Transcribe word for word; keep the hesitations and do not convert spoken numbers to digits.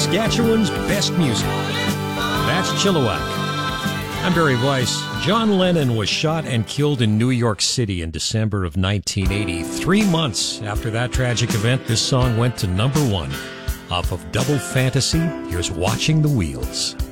Saskatchewan's best music. That's Chilliwack. I'm Barry Weiss. John Lennon was shot and killed in New York City in December of nineteen eighty. Three months after that tragic event, this song went to number one. Off of Double Fantasy, here's Watching the Wheels.